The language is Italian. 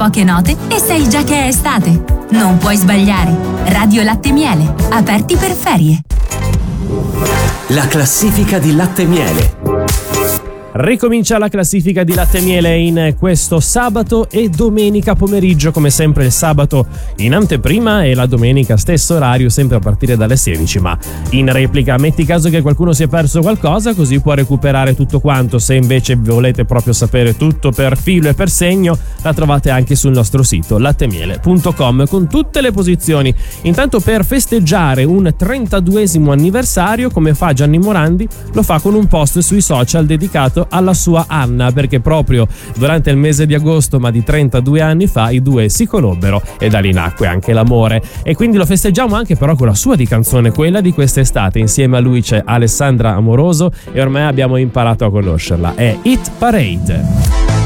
poche note e sai già che è estate. Non puoi sbagliare. Radio Latte Miele, aperti per ferie. La classifica di Latte Miele. Ricomincia la classifica di Latte Miele in questo sabato e domenica pomeriggio, come sempre il sabato in anteprima e la domenica stesso orario, sempre a partire dalle 16, ma in replica. Metti caso che qualcuno si è perso qualcosa, così può recuperare tutto quanto. Se invece volete proprio sapere tutto per filo e per segno, la trovate anche sul nostro sito lattemiele.com con tutte le posizioni. Intanto, per festeggiare un 32esimo anniversario, come fa Gianni Morandi, lo fa con un post sui social dedicato alla sua Anna, perché proprio durante il mese di agosto, ma di 32 anni fa, i due si conobbero e da lì nacque anche l'amore. E quindi lo festeggiamo anche però con la sua di canzone, quella di quest'estate. Insieme a lui c'è Alessandra Amoroso e ormai abbiamo imparato a conoscerla, è Hit Parade.